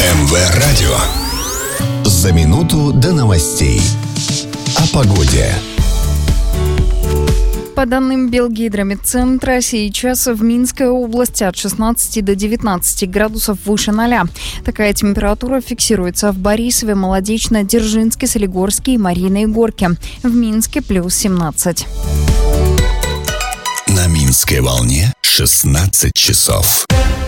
МВ-радио. За минуту до новостей. О погоде. По данным Белгидромедцентра, сейчас в Минской области от 16 до 19 градусов выше 0. Такая температура фиксируется в Борисове, Молодечно-Дзержинске, Солигорске и Марьиной Горке. В Минске плюс 17. На Минской волне 16 часов.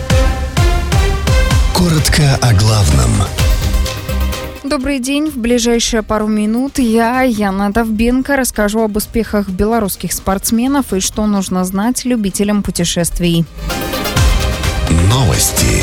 Коротко о главном. Добрый день. В ближайшие пару минут я, Яна Довбенко, расскажу об успехах белорусских спортсменов и что нужно знать любителям путешествий. Новости.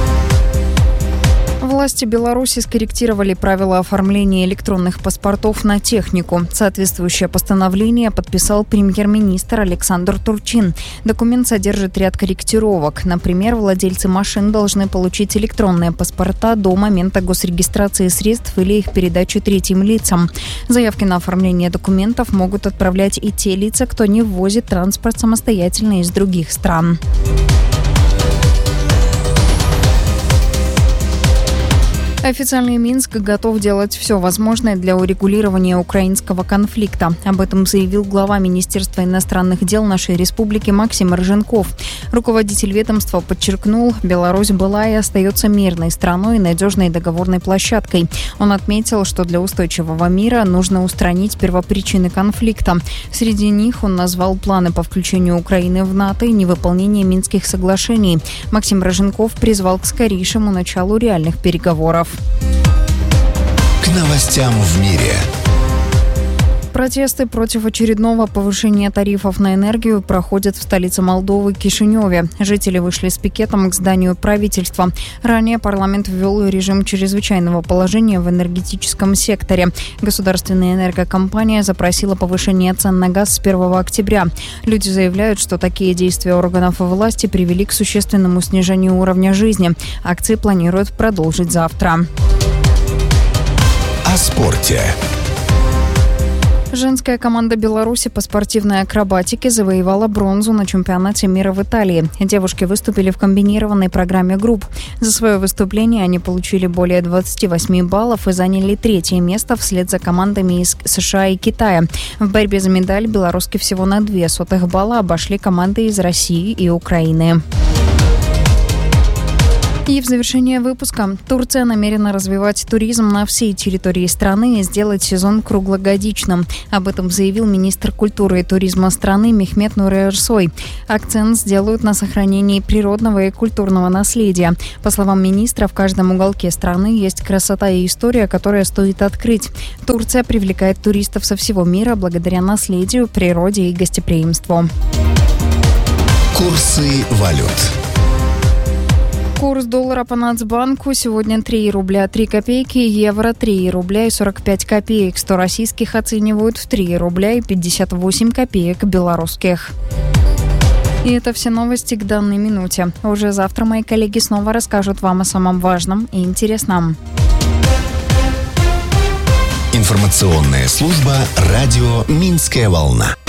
Власти Беларуси скорректировали правила оформления электронных паспортов на технику. Соответствующее постановление подписал премьер-министр Александр Турчин. Документ содержит ряд корректировок. Например, владельцы машин должны получить электронные паспорта до момента госрегистрации средств или их передачи третьим лицам. Заявки на оформление документов могут отправлять и те лица, кто не ввозит транспорт самостоятельно из других стран. Официальный Минск готов делать все возможное для урегулирования украинского конфликта. Об этом заявил глава Министерства иностранных дел нашей республики Максим Роженков. Руководитель ведомства подчеркнул, Беларусь была и остается мирной страной и надежной договорной площадкой. Он отметил, что для устойчивого мира нужно устранить первопричины конфликта. Среди них он назвал планы по включению Украины в НАТО и невыполнение Минских соглашений. Максим Роженков призвал к скорейшему началу реальных переговоров. К новостям в мире. Протесты против очередного повышения тарифов на энергию проходят в столице Молдовы Кишиневе. Жители вышли с пикетом к зданию правительства. Ранее парламент ввел режим чрезвычайного положения в энергетическом секторе. Государственная энергокомпания запросила повышение цен на газ с 1 октября. Люди заявляют, что такие действия органов власти привели к существенному снижению уровня жизни. Акции планируют продолжить завтра. О спорте. Женская команда Беларуси по спортивной акробатике завоевала бронзу на чемпионате мира в Италии. Девушки выступили в комбинированной программе групп. За свое выступление они получили более 28 баллов и заняли 3-е место вслед за командами из США и Китая. В борьбе за медаль белоруски всего на 0,02 балла обошли команды из России и Украины. И в завершение выпуска. Турция намерена развивать туризм на всей территории страны и сделать сезон круглогодичным. Об этом заявил министр культуры и туризма страны Мехмет Нури Эрсой. Акцент сделают на сохранении природного и культурного наследия. По словам министра, в каждом уголке страны есть красота и история, которая стоит открыть. Турция привлекает туристов со всего мира благодаря наследию, природе и гостеприимству. Курсы валют. Курс доллара по Нацбанку сегодня 3 рубля 3 копейки, евро 3 рубля и 45 копеек. 100 российских оценивают в 3 рубля и 58 копеек белорусских. И это все новости к данной минуте. Уже завтра мои коллеги снова расскажут вам о самом важном и интересном. Информационная служба «Радио Минская волна».